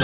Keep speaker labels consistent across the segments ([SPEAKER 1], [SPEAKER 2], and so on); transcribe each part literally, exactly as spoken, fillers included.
[SPEAKER 1] News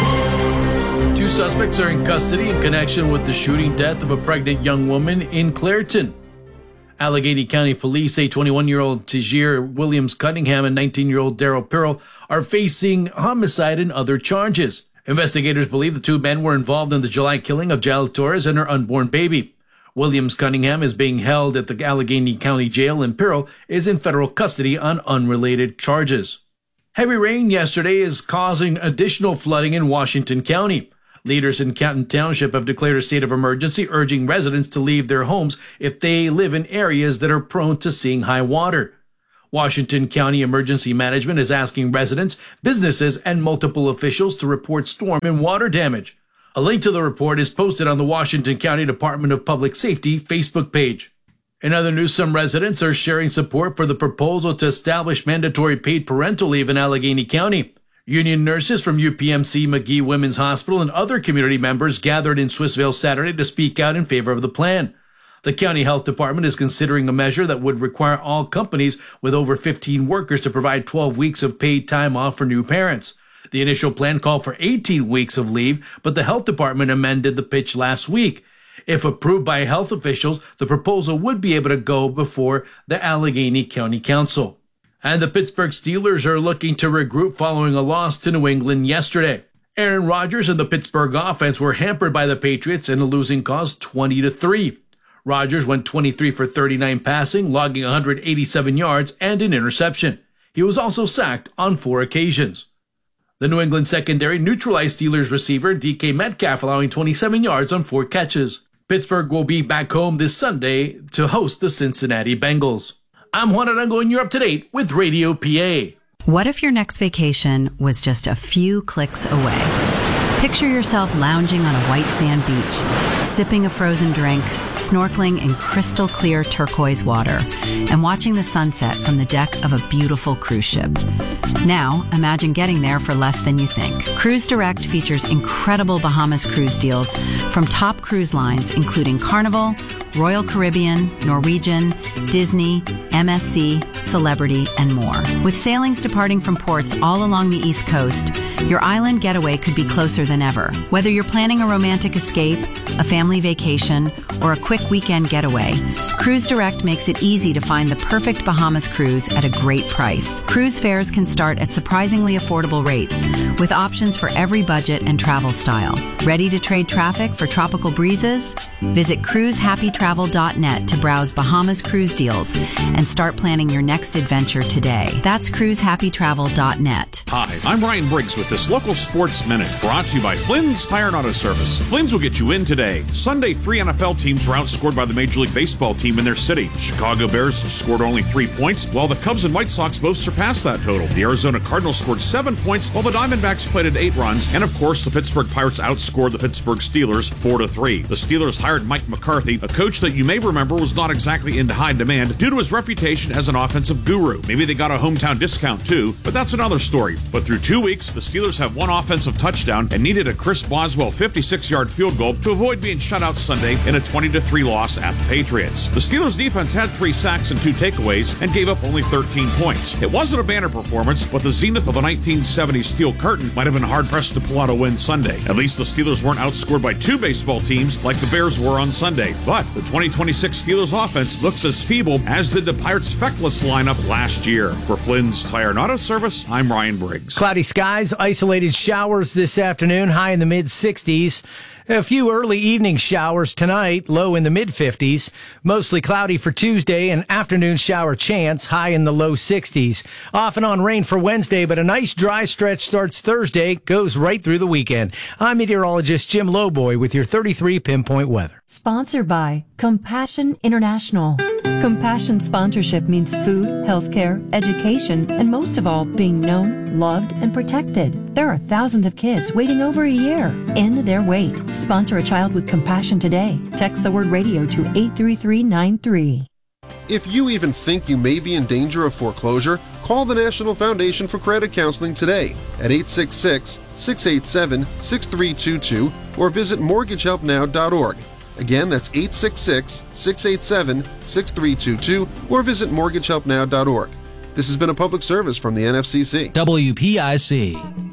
[SPEAKER 1] Update. Two suspects are in custody in connection with the shooting death of a pregnant young woman in Clairton. Allegheny County Police say twenty-one-year-old Tajir Williams Cunningham and nineteen-year-old Daryl Pirrell are facing homicide and other charges. Investigators believe the two men were involved in the July killing of Jael Torres and her unborn baby. Williams Cunningham is being held at the Allegheny County Jail, and Pirrell is in federal custody on unrelated charges. Heavy rain yesterday is causing additional flooding in Washington County. Leaders in Canton Township have declared a state of emergency, urging residents to leave their homes if they live in areas that are prone to seeing high water. Washington County Emergency Management is asking residents, businesses, and multiple officials to report storm and water damage. A link to the report is posted on the Washington County Department of Public Safety Facebook page. In other news, some residents are sharing support for the proposal to establish mandatory paid parental leave in Allegheny County. Union nurses from U P M C McGee Women's Hospital and other community members gathered in Swissvale Saturday to speak out in favor of the plan. The county health department is considering a measure that would require all companies with over fifteen workers to provide twelve weeks of paid time off for new parents. The initial plan called for eighteen weeks of leave, but the health department amended the pitch last week. If approved by health officials, the proposal would be able to go before the Allegheny County Council. And the Pittsburgh Steelers are looking to regroup following a loss to New England yesterday. Aaron Rodgers and the Pittsburgh offense were hampered by the Patriots in a losing cause twenty to three. Rodgers went twenty-three for thirty-nine passing, logging one hundred eighty-seven yards and an interception. He was also sacked on four occasions. The New England secondary neutralized Steelers receiver D K Metcalf, allowing twenty-seven yards on four catches. Pittsburgh will be back home this Sunday to host the Cincinnati Bengals. I'm Juan Arango, and you're up to date with Radio P A.
[SPEAKER 2] What if your next vacation was just a few clicks away? Picture yourself lounging on a white sand beach, sipping a frozen drink, snorkeling in crystal clear turquoise water, and watching the sunset from the deck of a beautiful cruise ship. Now, imagine getting there for less than you think. Cruise Direct features incredible Bahamas cruise deals from top cruise lines, including Carnival, Royal Caribbean, Norwegian, Disney, M S C, Celebrity, and more. With sailings departing from ports all along the East Coast, your island getaway could be closer than ever. Whether you're planning a romantic escape, a family vacation, or a quick weekend getaway, Cruise Direct makes it easy to find the perfect Bahamas cruise at a great price. Cruise fares can start at surprisingly affordable rates, with options for every budget and travel style. Ready to trade traffic for tropical breezes? Visit cruise happy travel dot net to browse Bahamas cruise deals and start planning your next adventure today. That's cruise happy travel dot net.
[SPEAKER 3] Hi, I'm Ryan Briggs with this local sports minute, brought to you by Flynn's Tire and Auto Service. Flynn's will get you in today. Sunday, three N F L teams were outscored by the Major League Baseball team in their city. The Chicago Bears scored only three points, while the Cubs and White Sox both surpassed that total. The Arizona Cardinals scored seven points, while the Diamondbacks played at eight runs, and of course, the Pittsburgh Pirates outscored the Pittsburgh Steelers four to three. The Steelers hired Mike McCarthy, a coach that you may remember was not exactly in high demand due to his reputation as an offensive guru. Maybe they got a hometown discount too, but that's another story. But through two weeks, the Steelers have one offensive touchdown and needed a Chris Boswell fifty-six-yard field goal to avoid being shut out Sunday in a twenty to three loss at the Patriots. The Steelers defense had three sacks and two takeaways and gave up only thirteen points. It wasn't a banner performance, but the zenith of the nineteen seventies Steel Curtain might have been hard-pressed to pull out a win Sunday. At least the Steelers weren't outscored by two baseball teams like the Bears were on Sunday. But the twenty twenty-six Steelers offense looks as feeble as did the Pirates' feckless lineup last year. For Flynn's Tire and Auto Service, I'm Ryan Briggs.
[SPEAKER 4] Cloudy skies, isolated showers this afternoon, high in the mid-sixties. A few early evening showers tonight, low in the mid-fifties. Mostly cloudy for Tuesday, an afternoon shower chance, high in the low sixties. Off and on rain for Wednesday, but a nice dry stretch starts Thursday, goes right through the weekend. I'm meteorologist Jim Lowboy with your thirty-three Pinpoint Weather.
[SPEAKER 5] Sponsored by Compassion International. Compassion sponsorship means food, healthcare, education, and most of all, being known, loved, and protected. There are thousands of kids waiting over a year. End their wait. Sponsor a child with compassion today. Text the word radio to eight three three nine three.
[SPEAKER 6] If you even think you may be in danger of foreclosure, call the National Foundation for Credit Counseling today at eight six six, six eight seven, six three two two or visit mortgage help now dot org. Again, that's eight six six, six eight seven, six three two two or visit mortgage help now dot org. This has been a public service from the N F C C.
[SPEAKER 7] W P I C.